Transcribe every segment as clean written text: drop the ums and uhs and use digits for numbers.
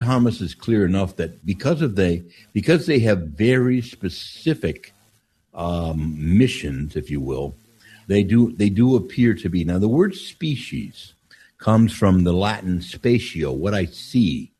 Thomas is clear enough that because they have very specific missions, if you will, they do appear to be. Now, the word species comes from the Latin spatio, what I see.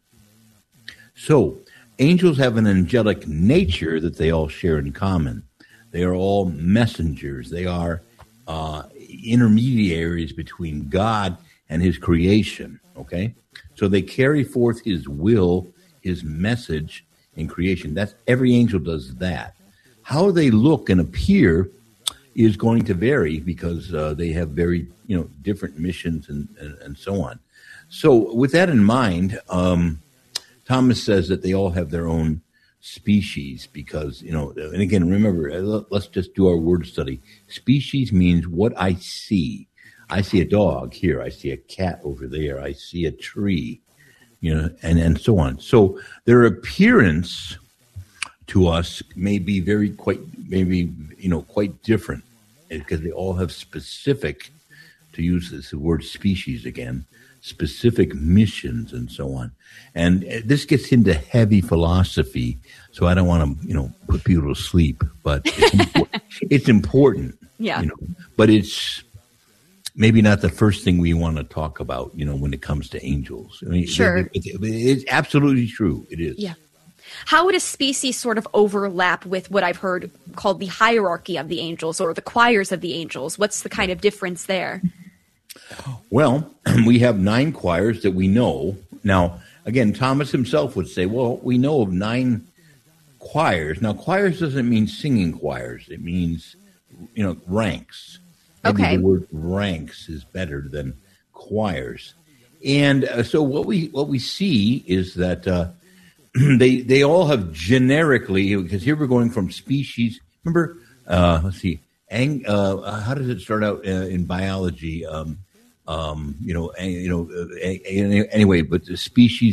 So, angels have an angelic nature that they all share in common. They are all messengers. They are intermediaries between God and his creation, okay? So they carry forth his will, his message in creation. That's every angel does that. How they look and appear is going to vary because they have very, different missions and so on. So with that in mind, Thomas says that they all have their own species because, and again, remember, let's just do our word study. Species means what I see. I see a dog here. I see a cat over there. I see a tree, and so on. So their appearance to us may be quite different because they all have specific, to use this word species again, specific missions and so on. And this gets into heavy philosophy, so I don't want to, put people to sleep, but it's important. Yeah. But it's maybe not the first thing we want to talk about, when it comes to angels. I mean, sure. It's absolutely true. It is. Yeah. How would a species sort of overlap with what I've heard called the hierarchy of the angels or the choirs of the angels? What's the kind of difference there? Well, we have 9 choirs that we know. Now, again, Thomas himself would say, well, we know of 9 choirs. Now, choirs doesn't mean singing choirs. It means, ranks. Maybe Okay. the word ranks is better than choirs. And so what we see is that they all have generically, because here we're going from species. Remember, let's see, how does it start out in biology? Anyway, but the species,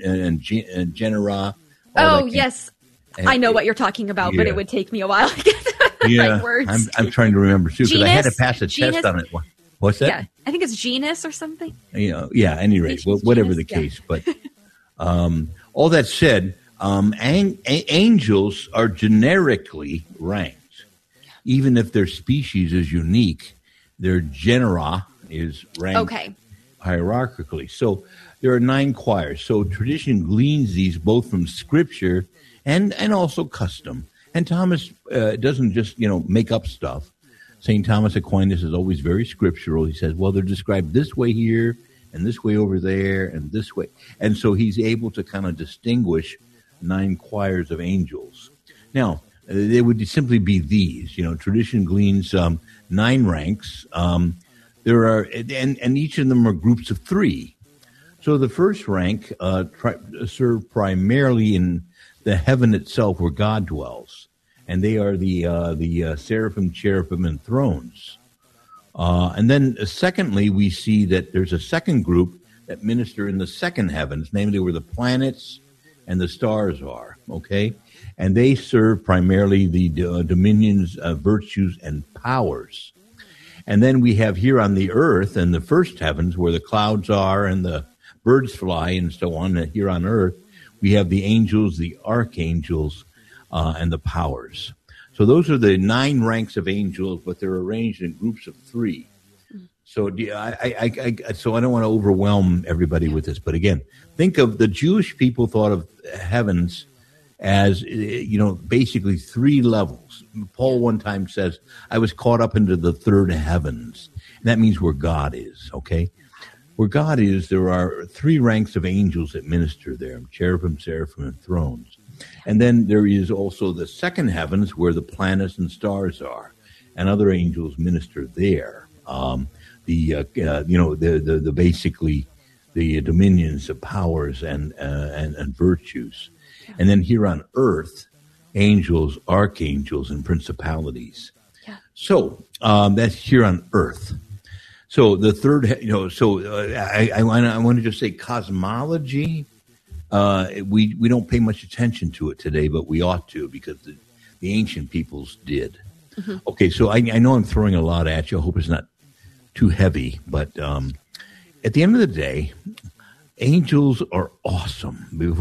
genera. Oh, yes. I know what you're talking about, but it would take me a while to get the right words. I'm trying to remember, too, because I had to pass a test on it. What's that? Yeah, I think it's genus or something. Yeah, any rate, whatever the case. But all that said, angels are generically ranked. Even if their species is unique, their genera is ranked hierarchically. So there are 9 choirs. So tradition gleans these both from Scripture and also custom. And Thomas doesn't just, make up stuff. St. Thomas Aquinas is always very scriptural. He says, well, they're described this way here and this way over there and this way. And so he's able to kind of distinguish 9 choirs of angels. Now, they would simply be these. Tradition gleans 9 ranks. There are, and each of them are groups of 3. So the first rank serve primarily in the heaven itself where God dwells, and they are the seraphim, cherubim, and thrones. And then secondly, we see that there's a second group that minister in the second heavens, namely where the planets and the stars are, okay? And they serve primarily the dominions, virtues, and powers. And then we have here on the earth and the first heavens where the clouds are and the birds fly and so on. And here on earth, we have the angels, the archangels, and the powers. So those are the 9 ranks of angels, but they're arranged in groups of 3. So so I don't want to overwhelm everybody with this. But again, think of the Jewish people thought of heavens as, basically 3 levels. Paul one time says, I was caught up into the 3rd heavens. And that means where God is, okay? Where God is, there are 3 ranks of angels that minister there, cherubim, seraphim, and thrones. And then there is also the second heavens where the planets and stars are, and other angels minister there. Basically the dominions, the powers, and virtues. And then here on earth, angels, archangels, and principalities. Yeah. So that's here on earth. So the third, I want to just say cosmology. We don't pay much attention to it today, but we ought to because the ancient peoples did. Mm-hmm. Okay, so I know I'm throwing a lot at you. I hope it's not too heavy, but at the end of the day, angels are awesome.